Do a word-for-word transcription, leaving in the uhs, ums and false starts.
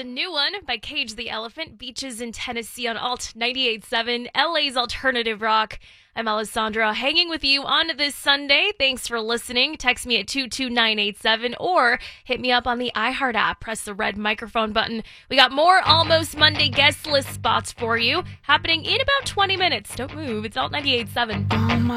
a new one by Cage the Elephant, Beaches in Tennessee on Alt ninety-eight point seven, L A's Alternative Rock. I'm Alessandra, hanging with you on this Sunday. Thanks for listening. Text me at two two nine eight seven or hit me up on the iHeart app. Press the red microphone button. We got more Almost Monday guest list spots for you happening in about twenty minutes. Don't move. It's Alt ninety-eight point seven.